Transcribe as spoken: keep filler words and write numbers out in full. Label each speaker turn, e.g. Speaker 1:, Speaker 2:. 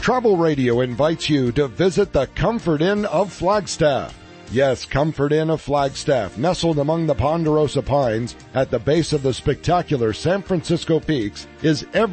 Speaker 1: Travel Radio invites you to visit the Comfort Inn of Flagstaff. Yes, Comfort Inn of Flagstaff, nestled among the Ponderosa Pines at the base of the spectacular San Francisco Peaks, is every